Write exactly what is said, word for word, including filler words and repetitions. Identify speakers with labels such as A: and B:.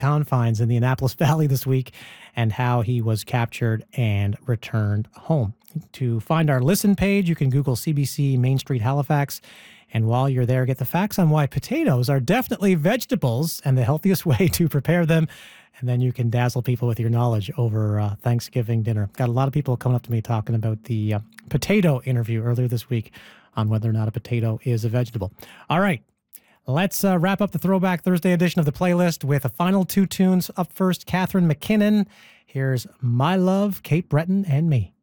A: confines in the Annapolis Valley this week and how he was captured and returned home. To find our listen page, you can Google C B C Main Street Halifax. And while you're there, get the facts on why potatoes are definitely vegetables and the healthiest way to prepare them. And then you can dazzle people with your knowledge over uh, Thanksgiving dinner. Got a lot of people coming up to me talking about the uh, potato interview earlier this week on whether or not a potato is a vegetable. All right, let's uh, wrap up the Throwback Thursday edition of the playlist with a final two tunes. Up first, Catherine McKinnon. Here's My Love, Cape Breton and Me.